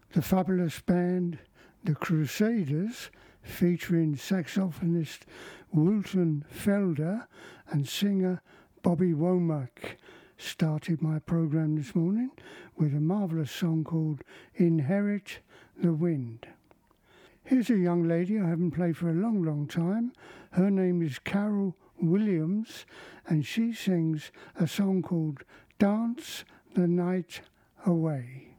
The fabulous band, the Crusaders, featuring saxophonist Wilton Felder and singer Bobby Womack, started my programme this morning with a marvellous song called Inherit the Wind. Here's a young lady I haven't played for a long, long time. Her name is Carol Williams, and she sings a song called Dance the Night Away.